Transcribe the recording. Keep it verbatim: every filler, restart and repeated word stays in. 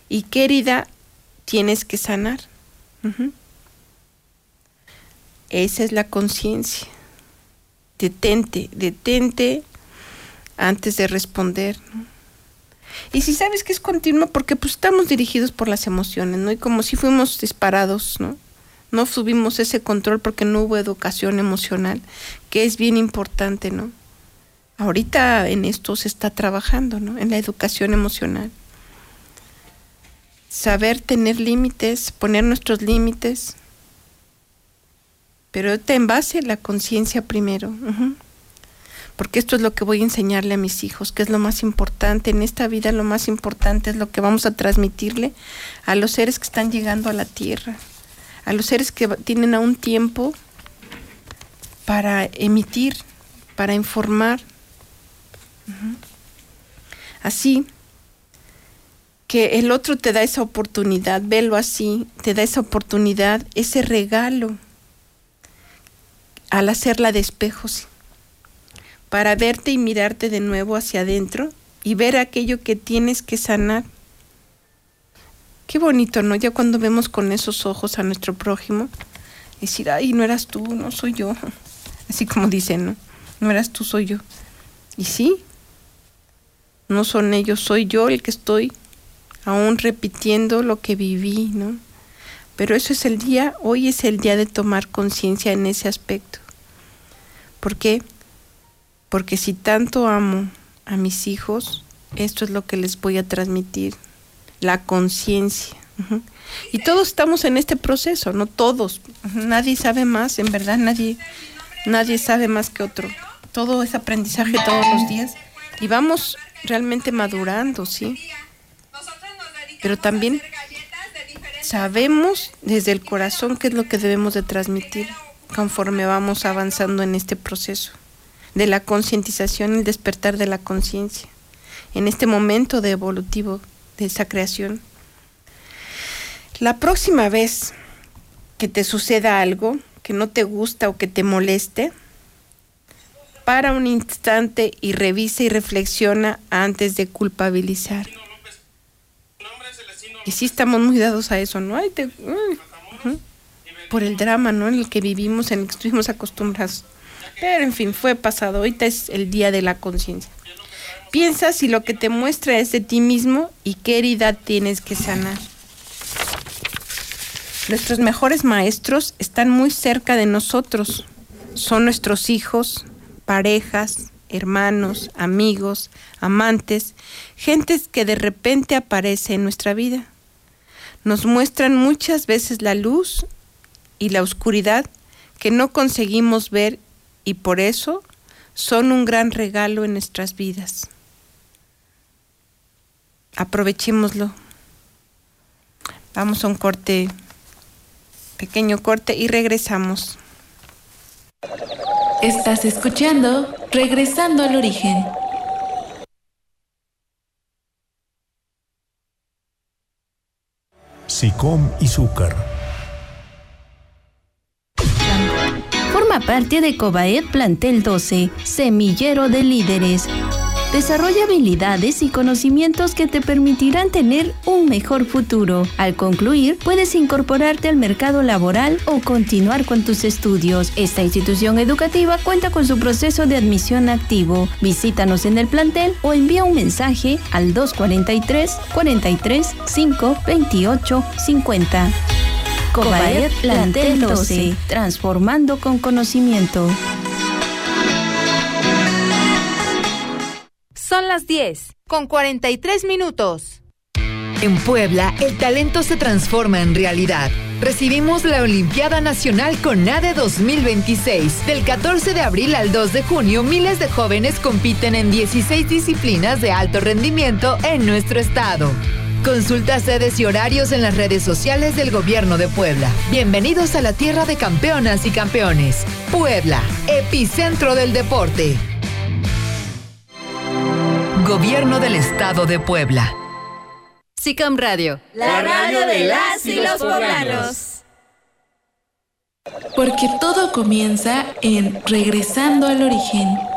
y qué herida tienes que sanar. Uh-huh. Esa es la conciencia. Detente, detente antes de responder, ¿no? Y si sabes que es continuo, porque pues estamos dirigidos por las emociones, ¿no? Y como si fuimos disparados, ¿no? No tuvimos ese control porque no hubo educación emocional, que es bien importante, ¿no? Ahorita en esto se está trabajando, ¿no? En la educación emocional. Saber tener límites, poner nuestros límites, pero en base a la conciencia primero. Uh-huh. Porque esto es lo que voy a enseñarle a mis hijos, que es lo más importante en esta vida. Lo más importante es lo que vamos a transmitirle a los seres que están llegando a la tierra, a los seres que tienen aún tiempo para emitir, para informar. Uh-huh. Así que el otro te da esa oportunidad, velo así, te da esa oportunidad, ese regalo al hacerla de espejos, para verte y mirarte de nuevo hacia adentro y ver aquello que tienes que sanar. Qué bonito, ¿no? Ya cuando vemos con esos ojos a nuestro prójimo, decir, ay, no eras tú, no soy yo. Así como dicen, ¿no? No eras tú, soy yo. Y sí, no son ellos, soy yo el que estoy aún repitiendo lo que viví, ¿no? Pero eso es el día, hoy es el día de tomar conciencia en ese aspecto. ¿Por qué? Porque si tanto amo a mis hijos, esto es lo que les voy a transmitir, la conciencia. Uh-huh. Y todos estamos en este proceso, no todos, uh-huh. Nadie sabe más, en verdad nadie, nadie sabe más que otro. Todo es aprendizaje todos los días y vamos realmente madurando, ¿sí? Pero también sabemos desde el corazón qué es lo que debemos de transmitir conforme vamos avanzando en este proceso de la concientización, el despertar de la conciencia, en este momento de evolutivo de esa creación. La próxima vez que te suceda algo que no te gusta o que te moleste, para un instante y revisa y reflexiona antes de culpabilizar. Y sí estamos muy dados a eso, ¿no? Ay, te, uy, uh-huh. Por el drama, ¿no? En el que vivimos, en el que estuvimos acostumbrados. Pero en fin, fue pasado. Ahorita es el día de la conciencia. Piensa si lo que te muestra es de ti mismo y qué herida tienes que sanar. Nuestros mejores maestros están muy cerca de nosotros. Son nuestros hijos, parejas, hermanos, amigos, amantes, gentes que de repente aparece en nuestra vida. Nos muestran muchas veces la luz y la oscuridad que no conseguimos ver y por eso son un gran regalo en nuestras vidas. Aprovechémoslo. Vamos a un corte, pequeño corte y regresamos. Estás escuchando Regresando al Origen. SICOM y Zúcar. Forma parte de Cobaet Plantel doce, semillero de líderes. Desarrolla habilidades y conocimientos que te permitirán tener un mejor futuro. Al concluir, puedes incorporarte al mercado laboral o continuar con tus estudios. Esta institución educativa cuenta con su proceso de admisión activo. Visítanos en el plantel o envía un mensaje al dos cuatro tres, cuatro tres, cinco, veintiocho, cincuenta. Cobaet Plantel doce, transformando con conocimiento. Son las diez, con cuarenta y tres minutos. En Puebla, el talento se transforma en realidad. Recibimos la Olimpiada Nacional CONADE dos mil veintiséis. Del catorce de abril al dos de junio, miles de jóvenes compiten en dieciséis disciplinas de alto rendimiento en nuestro estado. Consulta sedes y horarios en las redes sociales del Gobierno de Puebla. Bienvenidos a la tierra de campeonas y campeones. Puebla, epicentro del deporte. Gobierno del Estado de Puebla. SICOM Radio, la radio de las y los poblanos. Porque todo comienza en Regresando al Origen.